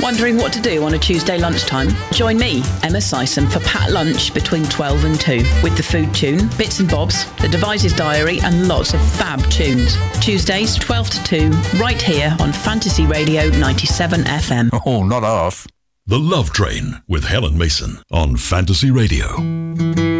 Wondering what to do on a Tuesday lunchtime? Join me, Emma Sison, for Pat Lunch between 12 and 2 with the food tune, bits and bobs, the Devices Diary and lots of fab tunes. Tuesdays 12 to 2 right here on Fantasy Radio 97 FM. Oh, not half. The Love Train with Helen Mason on Fantasy Radio.